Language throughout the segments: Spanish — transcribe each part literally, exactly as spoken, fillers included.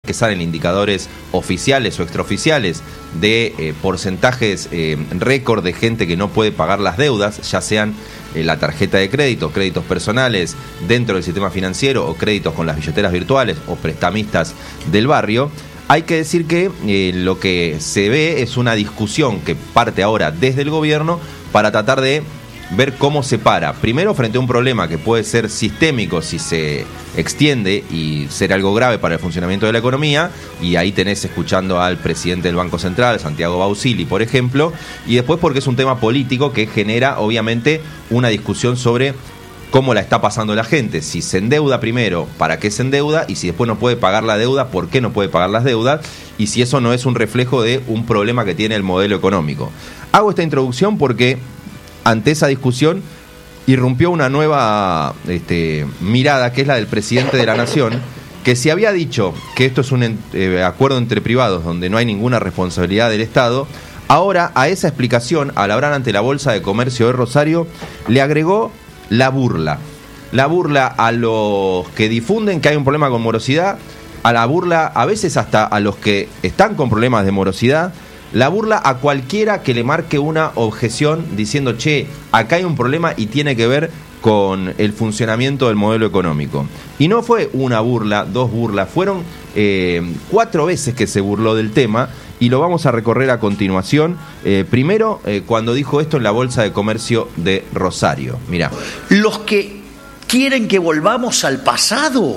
que salen indicadores oficiales o extraoficiales de eh, porcentajes eh, récord de gente que no puede pagar las deudas, ya sean eh, la tarjeta de crédito, créditos personales dentro del sistema financiero o créditos con las billeteras virtuales o prestamistas del barrio. Hay que decir que eh, lo que se ve es una discusión que parte ahora desde el gobierno para tratar de ver cómo se para. Primero, frente a un problema que puede ser sistémico si se extiende y ser algo grave para el funcionamiento de la economía, y ahí tenés escuchando al presidente del Banco Central, Santiago Bausili, por ejemplo, y después porque es un tema político que genera, obviamente, una discusión sobre cómo la está pasando la gente, si se endeuda primero, ¿para qué se endeuda? Y si después no puede pagar la deuda, ¿por qué no puede pagar las deudas? Y si eso no es un reflejo de un problema que tiene el modelo económico. Hago esta introducción porque ante esa discusión irrumpió una nueva este, mirada, que es la del presidente de la Nación, que si había dicho que esto es un eh, acuerdo entre privados donde no hay ninguna responsabilidad del Estado, ahora a esa explicación, al hablar ante la Bolsa de Comercio de Rosario, le agregó la burla. La burla a los que difunden que hay un problema con morosidad, a la burla a veces hasta a los que están con problemas de morosidad, la burla a cualquiera que le marque una objeción diciendo, che, acá hay un problema y tiene que ver con el funcionamiento del modelo económico. Y no fue una burla, dos burlas, fueron eh, cuatro veces que se burló del tema, y lo vamos a recorrer a continuación. Eh, primero, eh, cuando dijo esto en la Bolsa de Comercio de Rosario. Mirá. Los que quieren que volvamos al pasado.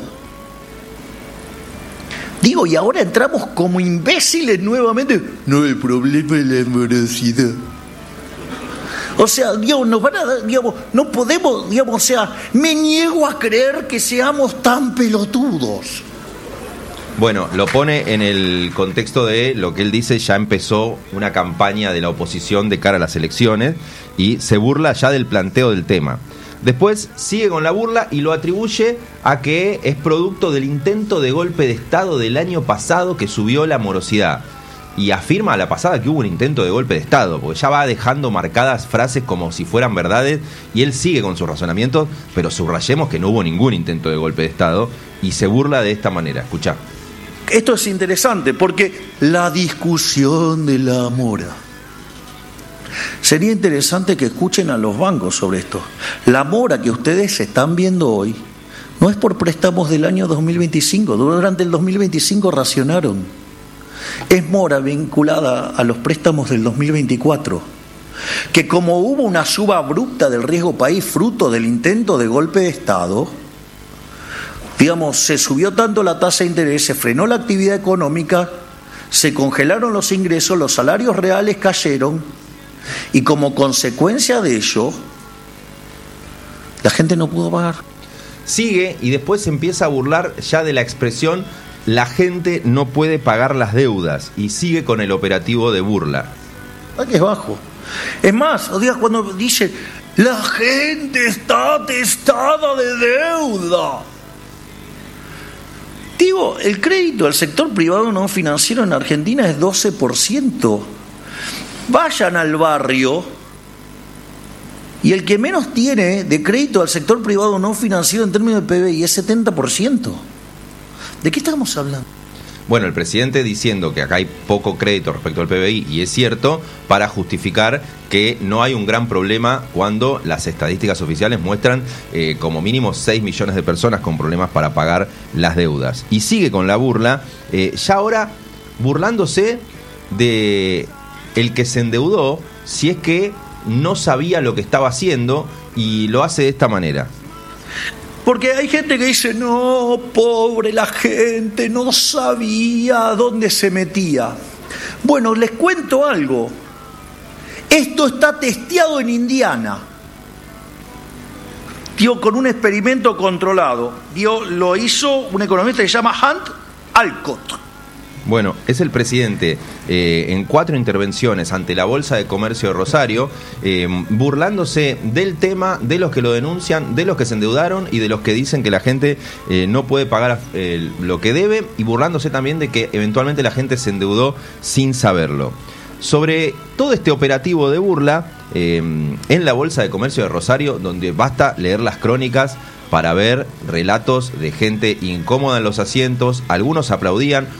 Digo, y ahora entramos como imbéciles nuevamente. No, el problema es la morosidad. O sea, digamos, nos van a dar, digamos, no podemos, digamos, o sea, me niego a creer que seamos tan pelotudos. Bueno, lo pone en el contexto de lo que él dice, ya empezó una campaña de la oposición de cara a las elecciones y se burla ya del planteo del tema. Después sigue con la burla y lo atribuye a que es producto del intento de golpe de Estado del año pasado que subió la morosidad. Y afirma a la pasada que hubo un intento de golpe de Estado, porque ya va dejando marcadas frases como si fueran verdades, y él sigue con sus razonamientos, pero subrayemos que no hubo ningún intento de golpe de Estado, y se burla de esta manera. Escuchá. Esto es interesante porque la discusión de la mora. Sería interesante que escuchen a los bancos sobre esto. La mora que ustedes están viendo hoy no es por préstamos del año dos mil veinticinco. Durante el dos mil veinticinco racionaron. Es mora vinculada a los préstamos del dos mil veinticuatro. Que como hubo una suba abrupta del riesgo país fruto del intento de golpe de Estado, digamos, se subió tanto la tasa de interés, se frenó la actividad económica, se congelaron los ingresos, los salarios reales cayeron, y como consecuencia de ello, la gente no pudo pagar. Sigue y después se empieza a burlar ya de la expresión la gente no puede pagar las deudas, y sigue con el operativo de burla. Ah, que es bajo. Es más, o digas cuando dice la gente está atestada de deuda. Digo, el crédito al sector privado no financiero en Argentina es doce por ciento. Vayan al barrio y el que menos tiene de crédito al sector privado no financiero en términos de P B I es setenta por ciento. ¿De qué estamos hablando? Bueno, el presidente diciendo que acá hay poco crédito respecto al P B I, y es cierto, para justificar que no hay un gran problema cuando las estadísticas oficiales muestran eh, como mínimo seis millones de personas con problemas para pagar las deudas. Y sigue con la burla, eh, ya ahora burlándose de el que se endeudó, si es que no sabía lo que estaba haciendo, y lo hace de esta manera. Porque hay gente que dice, no, pobre la gente, no sabía dónde se metía. Bueno, les cuento algo. Esto está testeado en Indiana. Dio con un experimento controlado. Dio, lo hizo un economista que se llama Hunt Alcott. Bueno, es el presidente eh, en cuatro intervenciones ante la Bolsa de Comercio de Rosario, eh, burlándose del tema, de los que lo denuncian, de los que se endeudaron y de los que dicen que la gente eh, no puede pagar eh, lo que debe, y burlándose también de que eventualmente la gente se endeudó sin saberlo. Sobre todo este operativo de burla, eh, en la Bolsa de Comercio de Rosario, donde basta leer las crónicas para ver relatos de gente incómoda en los asientos, algunos aplaudían,